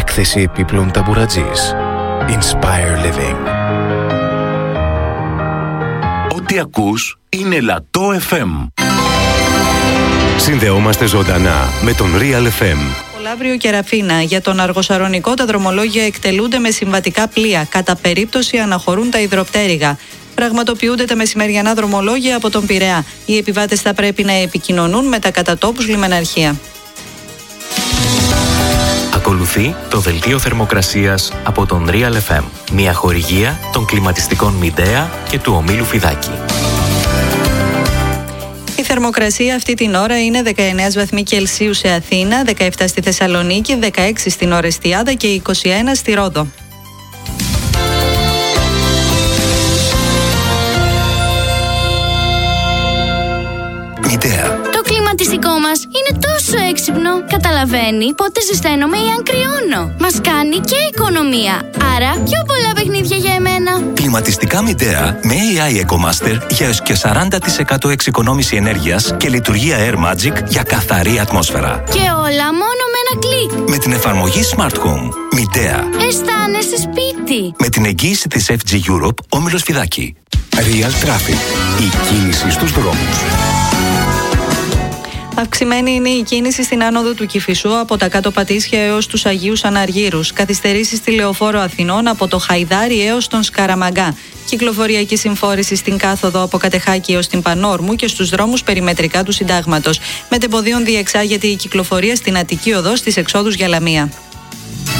Έκθεση επίπλων ταμπουρατζής. Inspire Living. Ό,τι ακούς είναι Λατό FM. Συνδεόμαστε ζωντανά με τον Real FM. Λαύριο και Ραφίνα. Για τον Αργοσαρονικό τα δρομολόγια εκτελούνται με συμβατικά πλοία. Κατά περίπτωση αναχωρούν τα υδροπτέρυγα. Πραγματοποιούνται τα μεσημεριανά δρομολόγια από τον Πειραιά. Οι επιβάτες θα πρέπει να επικοινωνούν με τα κατατόπους λιμεναρχεία. Ακολουθεί το δελτίο θερμοκρασίας από τον Real FM. Μια χορηγία των κλιματιστικών Μιντέα και του ομίλου Φιδάκη. Η θερμοκρασία αυτή την ώρα είναι 19 βαθμοί Κελσίου σε Αθήνα, 17 στη Θεσσαλονίκη, 16 στην Ορεστιάδα και 21 στη Ρόδο. Μητέα. Το κλιματιστικό μας είναι τόσο έξυπνο. Καταλαβαίνει πότε ζεσταίνομαι ή αν κρυώνω. Μας κάνει και οικονομία. Άρα πιο πολλά παιχνίδια για εμένα. Κλιματιστικά Μητέα με AI EcoMaster για έως και 40% εξοικονόμηση ενέργειας και λειτουργία Air Magic για καθαρή ατμόσφαιρα. Και όλα μόνο με ένα κλικ. Με την εφαρμογή Smart Home. Μητέα. Αισθάνεσαι σπίτι. Με την εγγύηση της FG Europe, όμιλος Φιδάκη. Real Traffic. Η κίνηση στους δρόμους. Αυξημένη είναι η κίνηση στην άνοδο του Κηφισού από τα Κάτω Πατήσια έως τους Αγίους Αναργύρους. Καθυστερήσεις στη Λεωφόρο Αθηνών από το Χαϊδάρι έως τον Σκαραμαγκά. Κυκλοφοριακή συμφόρηση στην κάθοδο από Κατεχάκη έως την Πανόρμου και στους δρόμους περιμετρικά του Συντάγματος. Μετεμποδίων διεξάγεται η κυκλοφορία στην Αττική Οδό στις εξόδους για Λαμία.